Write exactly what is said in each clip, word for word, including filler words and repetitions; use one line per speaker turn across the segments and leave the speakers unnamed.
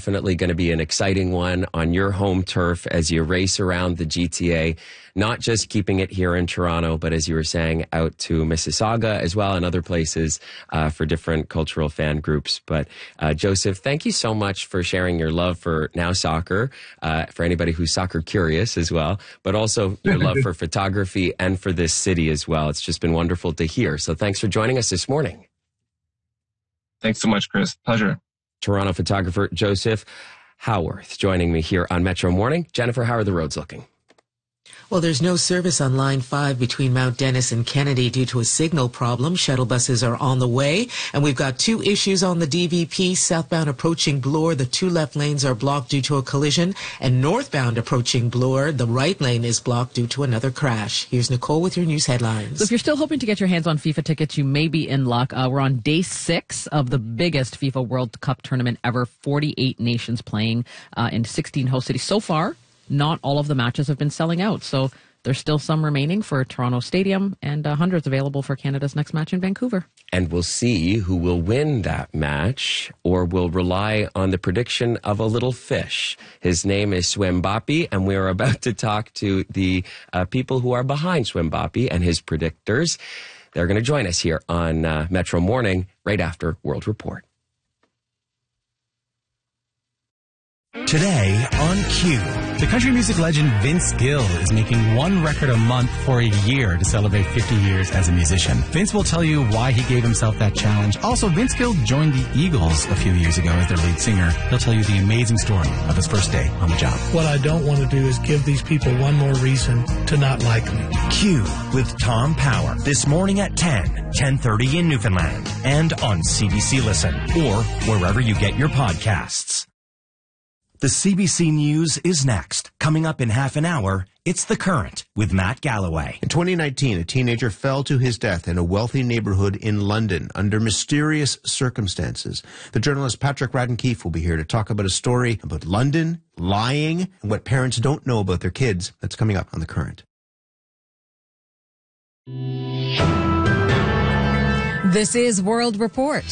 definitely going to be an exciting one on your home turf as you race around the G T A, not just keeping it here in Toronto, but as you were saying, out to Mississauga as well and other places uh, for different cultural fan groups. But uh, Joseph, thank you so much for sharing your love for now soccer, uh, for anybody who's soccer curious as well, but also your love for photography and for this city as well. It's just been wonderful to hear. So thanks for joining us this morning.
Thanks so much, Chris. Pleasure.
Toronto photographer Joseph Howarth joining me here on Metro Morning. Jennifer, how are the roads looking?
Well, there's no service on Line five between Mount Dennis and Kennedy due to a signal problem. Shuttle buses are on the way. And we've got two issues on the D V P. Southbound approaching Bloor, the two left lanes are blocked due to a collision. And northbound approaching Bloor, the right lane is blocked due to another crash. Here's Nicole with your news headlines.
So if you're still hoping to get your hands on FIFA tickets, you may be in luck. Uh, we're on day six of the biggest FIFA World Cup tournament ever. forty-eight nations playing uh, in sixteen host cities. So far, not all of the matches have been selling out, so there's still some remaining for Toronto Stadium and uh, hundreds available for Canada's next match in Vancouver.
And we'll see who will win that match or will rely on the prediction of a little fish. His name is Swimbapi, and we are about to talk to the uh, people who are behind Swimbapi and his predictors. They're going to join us here on uh, Metro Morning right after World Report.
Today on Q, the country music legend Vince Gill is making one record a month for a year to celebrate fifty years as a musician. Vince will tell you why he gave himself that challenge. Also, Vince Gill joined the Eagles a few years ago as their lead singer. He'll tell you the amazing story of his first day on the job.
What I don't want to do is give these people one more reason to not like me.
Q with Tom Power this morning at ten, ten thirty in Newfoundland and on C B C Listen or wherever you get your podcasts. The C B C News is next. Coming up in half an hour, it's The Current with Matt Galloway.
In twenty nineteen, a teenager fell to his death in a wealthy neighborhood in London under mysterious circumstances. The journalist Patrick Radden-Keefe will be here to talk about a story about London, lying, and what parents don't know about their kids. That's coming up on The Current.
This is World Report.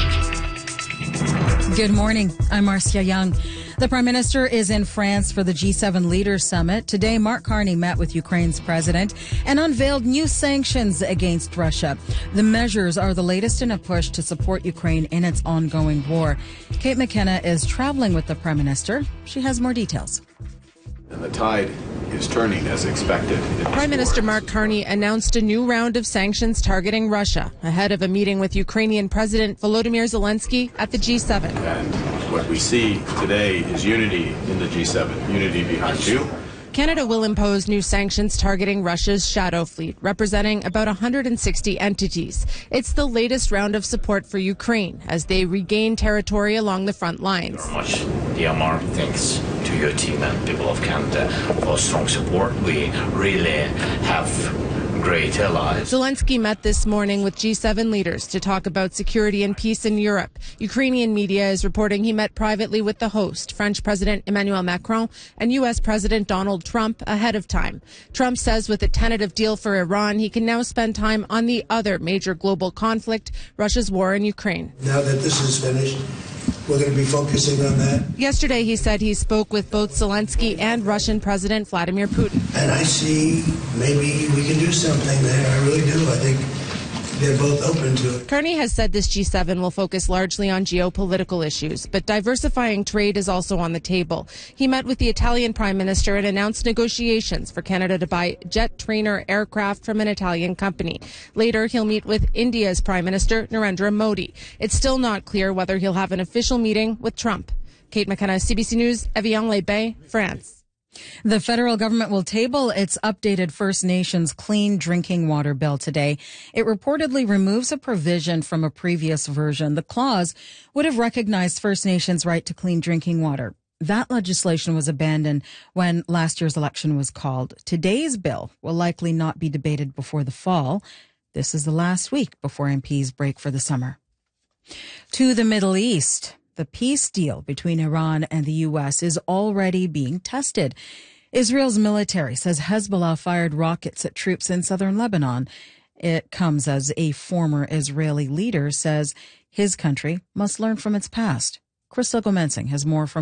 Good morning. I'm Marcia Young. The Prime Minister is in France for the G seven Leaders Summit. Today, Mark Carney met with Ukraine's president and unveiled new sanctions against Russia. The measures are the latest in a push to support Ukraine in its ongoing war. Kate McKenna is traveling with the Prime Minister. She has more details.
And the tide is turning as expected.
Prime Minister Mark Carney announced a new round of sanctions targeting Russia ahead of a meeting with Ukrainian President Volodymyr Zelensky at the G seven.
And what we see today is unity in the G seven, unity behind you.
Canada will impose new sanctions targeting Russia's Shadow Fleet, representing about one hundred sixty entities. It's the latest round of support for Ukraine as they regain territory along the front lines.
Very much, dear Mark, thanks to your team and people of Canada for strong support. We really have great allies.
Zelensky met this morning with G seven leaders to talk about security and peace in Europe. Ukrainian media is reporting he met privately with the host, French President Emmanuel Macron, and U S President Donald Trump ahead of time. Trump says with a tentative deal for Iran, he can now spend time on the other major global conflict, Russia's war in Ukraine.
Now that this is finished, we're going to be focusing on that.
Yesterday, he said he spoke with both Zelensky and Russian President Vladimir Putin.
And I see maybe we can do something there. I really do. I think they're both open to it.
Carney has said this G seven will focus largely on geopolitical issues, but diversifying trade is also on the table. He met with the Italian Prime Minister and announced negotiations for Canada to buy jet trainer aircraft from an Italian company. Later, he'll meet with India's Prime Minister, Narendra Modi. It's still not clear whether he'll have an official meeting with Trump. Kate McKenna, C B C News, Evian-les-Bains, France.
The federal government will table its updated First Nations clean drinking water bill today. It reportedly removes a provision from a previous version. The clause would have recognized First Nations' right to clean drinking water. That legislation was abandoned when last year's election was called. Today's bill will likely not be debated before the fall. This is the last week before M Ps break for the summer. To the Middle East. The peace deal between Iran and the U S is already being tested. Israel's military says Hezbollah fired rockets at troops in southern Lebanon. It comes as a former Israeli leader says his country must learn from its past. Crystal Gomensing has more from